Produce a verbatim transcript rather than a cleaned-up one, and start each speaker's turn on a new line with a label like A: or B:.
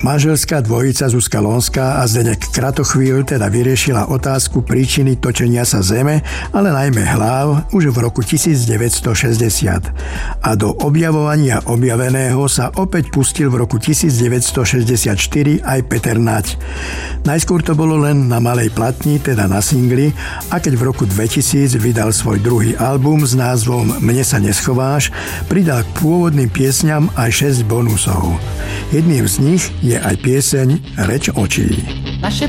A: Manželská dvojica Zuzka Lonská a Zdeněk Kratochvíl teda vyriešila otázku príčiny točenia sa Zeme, ale najmä hlav, už v roku devätnásťstošesťdesiat. A do objavovania objaveného sa opäť pustil v roku devätnásťstošesťdesiatštyri aj Peter Nať. Najskôr to bolo len na malej platni, teda na singli, a keď v roku dvetisíc vydal svoj druhý album s názvom Mne sa neschováš, pridal k pôvodným piesňam aj šesť bonusov. Jedným z nich je aj pieseň Reč očí.
B: Naše